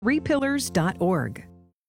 Repillars.org.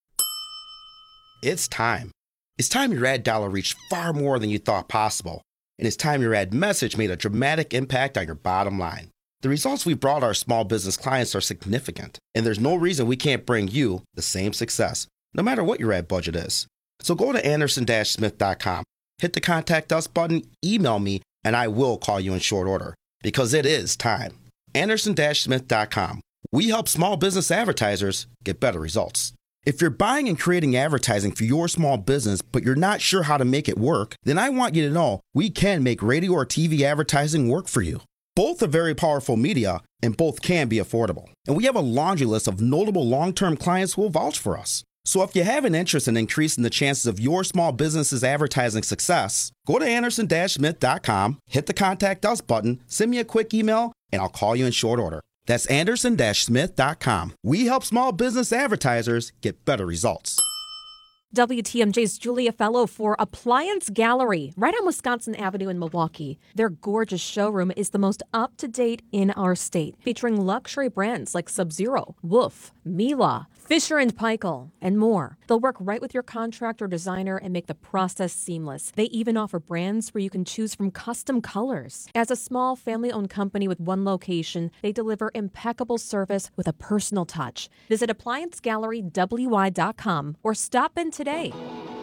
It's time. It's time your ad dollar reached far more than you thought possible. And it's time your ad message made a dramatic impact on your bottom line. The results we brought our small business clients are significant, and there's no reason we can't bring you the same success, no matter what your ad budget is. So go to Anderson-Smith.com, hit the Contact Us button, email me, and I will call you in short order, because it is time. Anderson-Smith.com. We help small business advertisers get better results. If you're buying and creating advertising for your small business, but you're not sure how to make it work, then I want you to know we can make radio or TV advertising work for you. Both are very powerful media, and both can be affordable. And we have a laundry list of notable long-term clients who will vouch for us. So if you have an interest in increasing the chances of your small business's advertising success, go to Anderson-Smith.com, hit the Contact Us button, send me a quick email, and I'll call you in short order. That's Anderson-Smith.com. We help small business advertisers get better results. WTMJ's Julia Fellow for Appliance Gallery, right on Wisconsin Avenue in Milwaukee. Their gorgeous showroom is the most up-to-date in our state, featuring luxury brands like Sub-Zero, Wolf, Miele, Fisher & Paykel, and more. They'll work right with your contractor or designer and make the process seamless. They even offer brands where you can choose from custom colors. As a small family-owned company with one location, they deliver impeccable service with a personal touch. Visit ApplianceGalleryWY.com or stop in today.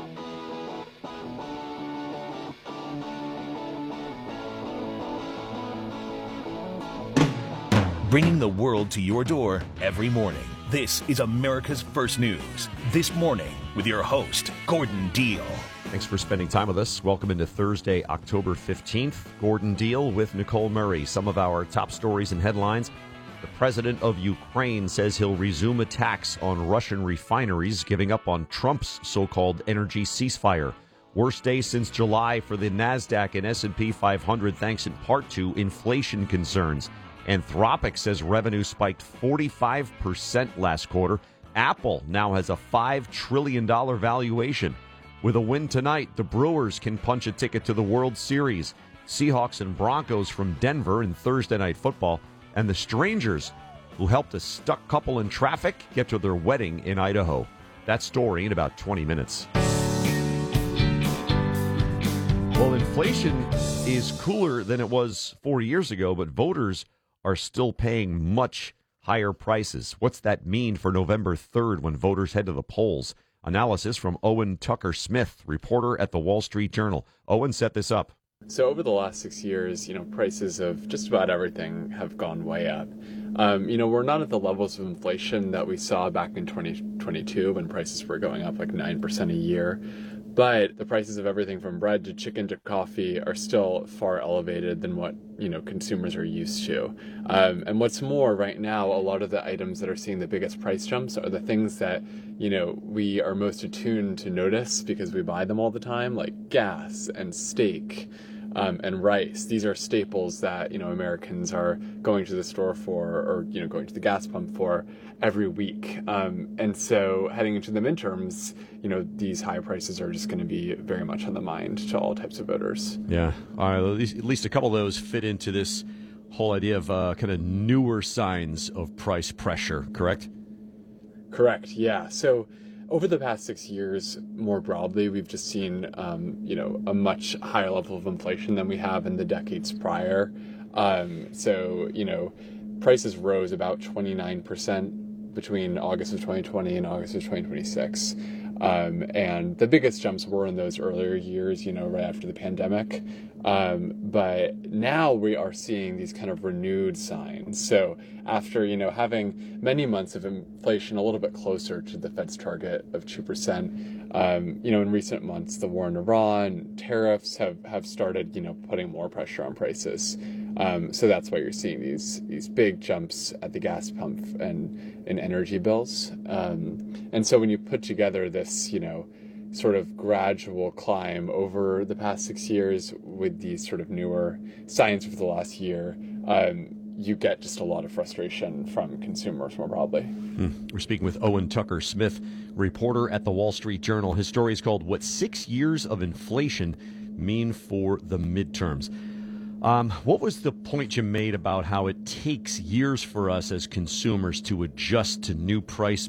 Bringing the world to your door every morning. This is America's First News. This morning with your host, Gordon Deal. Thanks for spending time with us. Welcome into Thursday, October 15th. Gordon Deal with Nicole Murray. Some of our top stories and headlines. The president of Ukraine says he'll resume attacks on Russian refineries, giving up on Trump's so-called energy ceasefire. Worst day since July for the NASDAQ and S&P 500, thanks in part to inflation concerns. Anthropic says revenue spiked 45% last quarter. Apple now has a $5 trillion valuation. With a win tonight, the Brewers can punch a ticket to the World Series. Seahawks and Broncos from Denver in Thursday Night Football. And the strangers who helped a stuck couple in traffic get to their wedding in Idaho. That story in about 20 minutes. Well, inflation is cooler than it was 4 years ago, but voters are still paying much higher prices. What's that mean for November 3rd when voters head to the polls? Analysis from Owen Tucker-Smith, reporter at the Wall Street Journal. Owen set this up. So over the last 6 years, prices of just about everything have gone way up. We're not at the levels of inflation that we saw back in 2022 when prices were going up like 9% a year. But the prices of everything from bread to chicken to coffee are still far elevated than what, consumers are used to. And what's more, right now, a lot of the items that are seeing the biggest price jumps are the things that, we are most attuned to notice because we buy them all the time, like gas and steak. And rice. These are staples that, Americans are going to the store for or, going to the gas pump for every week. And so heading into the midterms, these high prices are just going to be very much on the mind to all types of voters. Yeah. At least a couple of those fit into this whole idea of kind of newer signs of price pressure, correct? Correct, yeah. So over the past 6 years, more broadly, we've just seen, a much higher level of inflation than we have in the decades prior. Prices rose about 29% between August of 2020 and August of 2026. And the biggest jumps were in those earlier years, right after the pandemic. But now we are seeing these kind of renewed signs. So after, having many months of inflation a little bit closer to the Fed's target of 2%, in recent months, the war in Iran, tariffs have started, putting more pressure on prices. So that's why you're seeing these big jumps at the gas pump and in energy bills. And so when you put together this, sort of gradual climb over the past 6 years with these sort of newer signs over the last year, you get just a lot of frustration from consumers more broadly. We're speaking with Owen Tucker-Smith, reporter at the Wall Street Journal. His story is called What 6 Years of Inflation Mean for the Midterms. What was the point you made about how it takes years for us as consumers to adjust to new price